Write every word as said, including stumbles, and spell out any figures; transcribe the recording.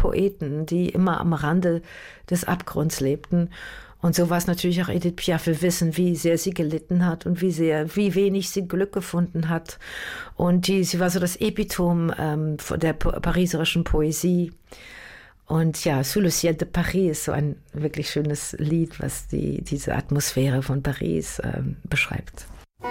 Poeten, die immer am Rande des Abgrunds lebten. Und so war es natürlich auch Edith Piaf. Wir wissen, wie sehr sie gelitten hat und wie sehr, wie wenig sie Glück gefunden hat. Und die, sie war so das Epitom ähm, der pariserischen Poesie. Und ja, Sous le ciel de Paris ist so ein wirklich schönes Lied, was die, diese Atmosphäre von Paris ähm, beschreibt.